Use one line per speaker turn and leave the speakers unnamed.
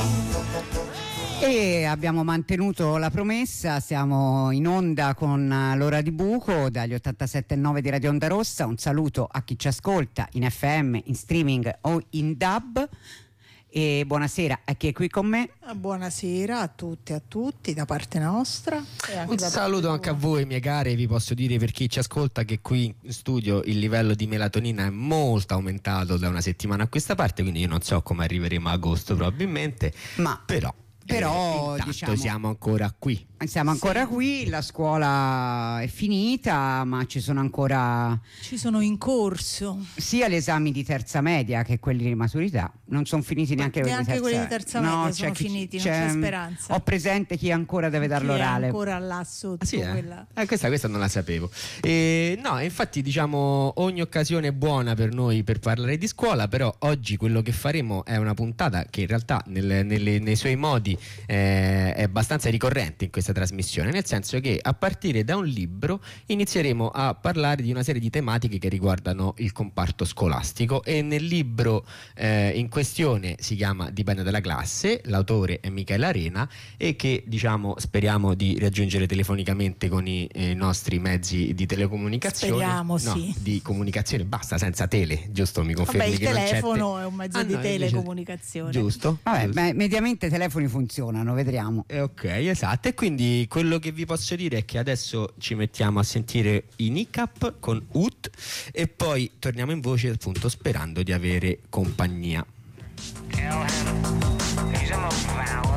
E abbiamo mantenuto la promessa, siamo in onda con l'ora di buco dagli 87.9 di Radio Onda Rossa. Un saluto a chi ci ascolta in FM, in streaming o in DAB. E buonasera a chi è qui con me.
Buonasera a tutti e a tutti da parte nostra.
Un saluto anche a voi, mie care. Vi posso dire, per chi ci ascolta, che qui in studio il livello di melatonina è molto aumentato da una settimana a questa parte, quindi io non so come arriveremo a agosto probabilmente,
ma
però
diciamo,
siamo ancora qui.
Siamo ancora qui, la scuola è finita, ma ci sono
in corso
sia gli esami di terza media che quelli di maturità. Non sono finiti neanche
quelli di terza media sono finiti, non c'è speranza.
Ho presente chi ancora deve dar l'orale.
È ancora là sotto.
Sì, questa non la sapevo. No, infatti diciamo ogni occasione è buona per noi per parlare di scuola, però oggi quello che faremo è una puntata che in realtà nei suoi modi è abbastanza ricorrente in questa trasmissione, nel senso che a partire da un libro inizieremo a parlare di una serie di tematiche che riguardano il comparto scolastico, e nel libro in questione si chiama Dipende dalla classe, l'autore è Michele Arena, e che speriamo di raggiungere telefonicamente con i nostri mezzi di telecomunicazione.
Sì.
Di comunicazione, basta, senza tele, giusto? Mi confermi?
Vabbè, il
che
telefono è un mezzo di telecomunicazione.
Giusto?
Vabbè, mediamente i telefoni funzionano, vedremo.
Ok, esatto. E quindi quello che vi posso dire è che adesso ci mettiamo a sentire i Nick-Up con Ut e poi torniamo in voce, appunto, sperando di avere compagnia.